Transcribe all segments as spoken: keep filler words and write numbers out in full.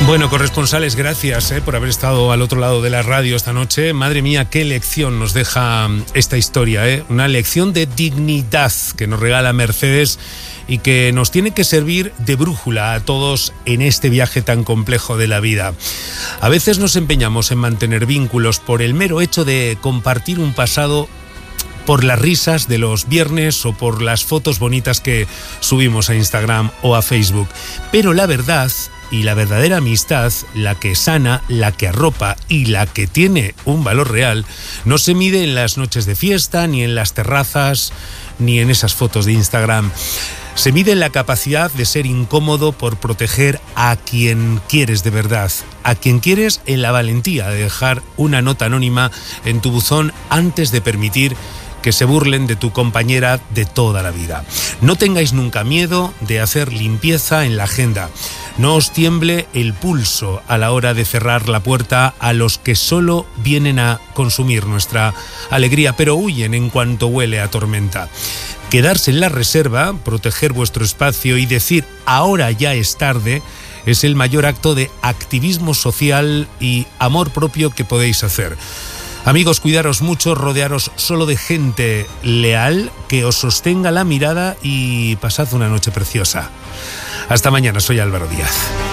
Bueno, corresponsales, gracias eh, por haber estado al otro lado de la radio esta noche. Madre mía, qué lección nos deja esta historia, ¿eh? Una lección de dignidad que nos regala Mercedes y que nos tiene que servir de brújula a todos en este viaje tan complejo de la vida. A veces nos empeñamos en mantener vínculos por el mero hecho de compartir un pasado, por las risas de los viernes o por las fotos bonitas que subimos a Instagram o a Facebook. Pero la verdad y la verdadera amistad, la que sana, la que arropa y la que tiene un valor real, no se mide en las noches de fiesta, ni en las terrazas, ni en esas fotos de Instagram. Se mide en la capacidad de ser incómodo por proteger a quien quieres de verdad, a quien quieres en la valentía de dejar una nota anónima en tu buzón antes de permitir que se burlen de tu compañera de toda la vida. No tengáis nunca miedo de hacer limpieza en la agenda. No os tiemble el pulso a la hora de cerrar la puerta a los que solo vienen a consumir nuestra alegría, pero huyen en cuanto huele a tormenta. Quedarse en la reserva, proteger vuestro espacio y decir ahora ya es tarde, es el mayor acto de activismo social y amor propio que podéis hacer. Amigos, cuidaros mucho, rodearos solo de gente leal que os sostenga la mirada y pasad una noche preciosa. Hasta mañana, soy Álvaro Díaz.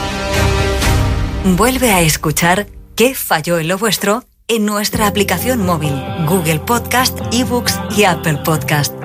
Vuelve a escuchar ¿Qué falló en lo vuestro? En nuestra aplicación móvil, Google Podcast, eBooks y Apple Podcast.